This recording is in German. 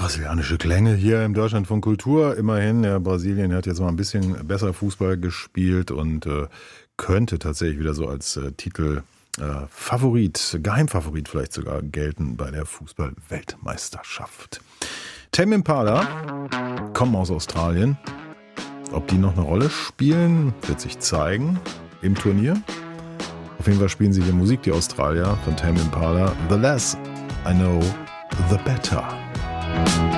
Brasilianische Klänge hier im Deutschland von Kultur. Immerhin, ja, Brasilien hat jetzt mal ein bisschen besser Fußball gespielt und könnte tatsächlich wieder so als Favorit, Geheimfavorit vielleicht sogar gelten bei der Fußball-Weltmeisterschaft. Tame Impala kommen aus Australien. Ob die noch eine Rolle spielen, wird sich zeigen im Turnier. Auf jeden Fall spielen sie hier Musik, die Australier von Tame Impala. The less I know, the better.